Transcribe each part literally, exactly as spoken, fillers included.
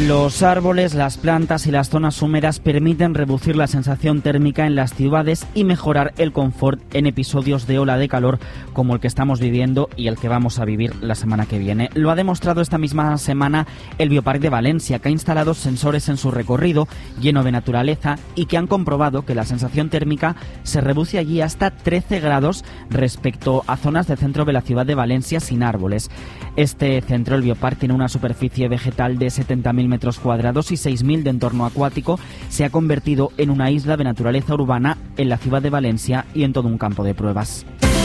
Los árboles, las plantas y las zonas húmedas permiten reducir la sensación térmica en las ciudades y mejorar el confort en episodios de ola de calor como el que estamos viviendo y el que vamos a vivir la semana que viene. Lo ha demostrado esta misma semana el Bioparque de Valencia, que ha instalado sensores en su recorrido lleno de naturaleza y que han comprobado que la sensación térmica se reduce allí hasta trece grados respecto a zonas del centro de la ciudad de Valencia sin árboles. Este centro, el Bioparque, tiene una superficie vegetal de setenta mil metros cuadrados y seis mil de entorno acuático. Se ha convertido en una isla de naturaleza urbana en la ciudad de Valencia y en todo un campo de pruebas.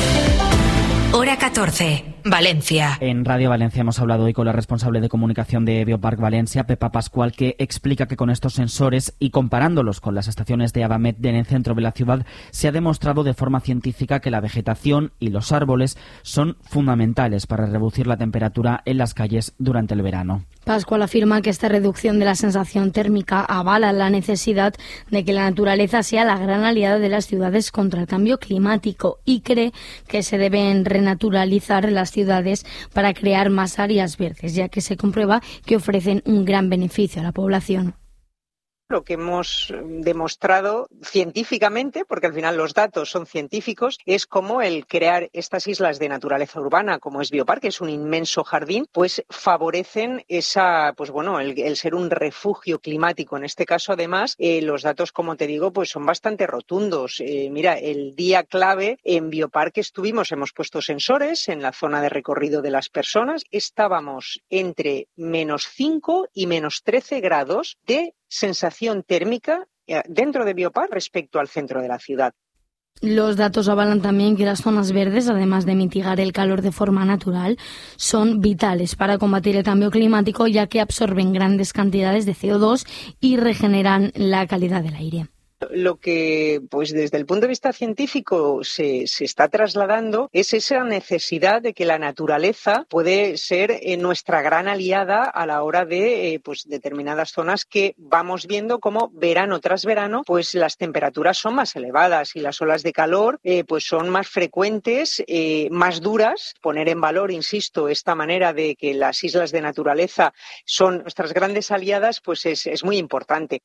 Hora catorce, Valencia. En Radio Valencia hemos hablado hoy con la responsable de comunicación de Bioparque Valencia, Pepa Pascual, que explica que con estos sensores y comparándolos con las estaciones de Avamet en el centro de la ciudad, se ha demostrado de forma científica que la vegetación y los árboles son fundamentales para reducir la temperatura en las calles durante el verano. Pascual afirma que esta reducción de la sensación térmica avala la necesidad de que la naturaleza sea la gran aliada de las ciudades contra el cambio climático y cree que se deben renaturalizar las ciudades para crear más áreas verdes, ya que se comprueba que ofrecen un gran beneficio a la población. Lo que hemos demostrado científicamente, porque al final los datos son científicos, es cómo el crear estas islas de naturaleza urbana, como es Bioparque, es un inmenso jardín, pues favorecen esa, pues bueno, el, el ser un refugio climático. En este caso, además, eh, los datos, como te digo, pues son bastante rotundos. Eh, mira, el día clave en Bioparque estuvimos, hemos puesto sensores en la zona de recorrido de las personas, estábamos entre menos cinco y menos trece grados de sensación térmica dentro de Bioparque respecto al centro de la ciudad. Los datos avalan también que las zonas verdes, además de mitigar el calor de forma natural, son vitales para combatir el cambio climático, ya que absorben grandes cantidades de C O dos y regeneran la calidad del aire. Lo que, pues desde el punto de vista científico, se, se está trasladando es esa necesidad de que la naturaleza puede ser eh, nuestra gran aliada a la hora de eh, pues determinadas zonas que vamos viendo como verano tras verano, pues las temperaturas son más elevadas y las olas de calor eh, pues son más frecuentes, eh, más duras. Poner en valor, insisto, esta manera de que las islas de naturaleza son nuestras grandes aliadas, pues es, es muy importante.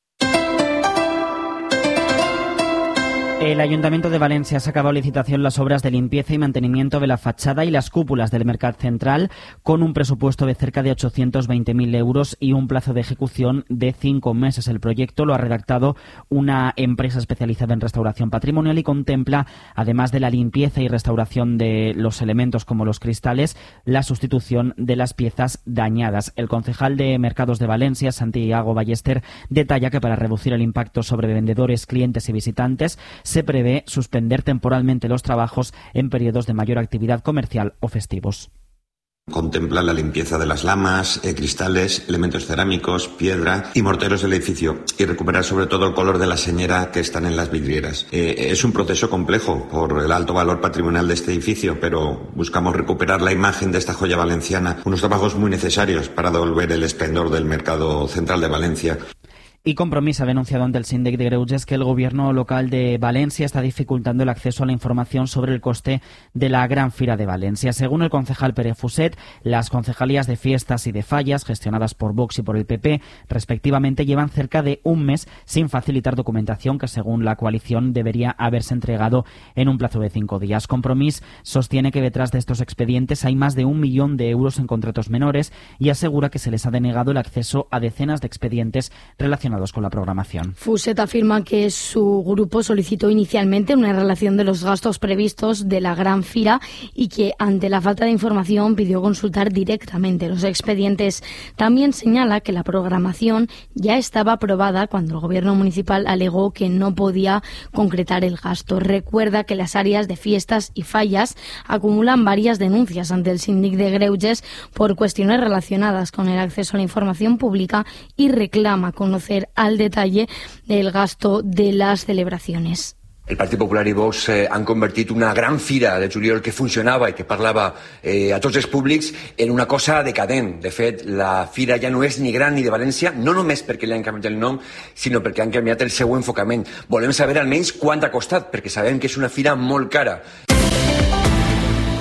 El Ayuntamiento de Valencia ha sacado a licitación las obras de limpieza y mantenimiento de la fachada y las cúpulas del Mercat Central con un presupuesto de cerca de ochocientos veinte mil euros y un plazo de ejecución de cinco meses. El proyecto lo ha redactado una empresa especializada en restauración patrimonial y contempla, además de la limpieza y restauración de los elementos como los cristales, la sustitución de las piezas dañadas. El concejal de Mercados de Valencia, Santiago Ballester, detalla que para reducir el impacto sobre vendedores, clientes y visitantes se prevé suspender temporalmente los trabajos en periodos de mayor actividad comercial o festivos. Contempla la limpieza de las lamas, eh, cristales, elementos cerámicos, piedra y morteros del edificio y recuperar sobre todo el color de la señera que están en las vidrieras. Eh, es un proceso complejo por el alto valor patrimonial de este edificio, pero buscamos recuperar la imagen de esta joya valenciana, unos trabajos muy necesarios para devolver el esplendor del mercado central de Valencia. Y Compromís ha denunciado ante el Síndic de Greuges que el gobierno local de Valencia está dificultando el acceso a la información sobre el coste de la Gran Fira de Valencia. Según el concejal Pere Fuset, las concejalías de fiestas y de fallas, gestionadas por Vox y por el P P, respectivamente, llevan cerca de un mes sin facilitar documentación que, según la coalición, debería haberse entregado en un plazo de cinco días. Compromís sostiene que detrás de estos expedientes hay más de un millón de euros en contratos menores y asegura que se les ha denegado el acceso a decenas de expedientes relacionados con la programación. Fuset afirma que su grupo solicitó inicialmente una relación de los gastos previstos de la Gran Fira y que ante la falta de información pidió consultar directamente los expedientes. También señala que la programación ya estaba aprobada cuando el gobierno municipal alegó que no podía concretar el gasto. Recuerda que las áreas de fiestas y fallas acumulan varias denuncias ante el Síndic de Greuges por cuestiones relacionadas con el acceso a la información pública y reclama conocer al detalle del gasto de las celebraciones. El Partit Popular i Vox eh, han convertit una gran fira de juliol que funcionava i que parlava eh, a tots els públics en una cosa decadent. De fet, la fira ja no és ni gran ni de València, no només perquè li han canviat el nom, sinó perquè han canviat el seu enfocament. Volem saber almenys quant ha costat, perquè sabem que és una fira molt cara.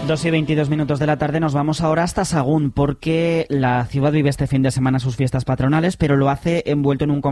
dos y veintidós minutos de la tarde nos vamos ahora hasta Sahagún, porque la ciudad vive este fin de semana sus fiestas patronales, pero lo hace envuelto en un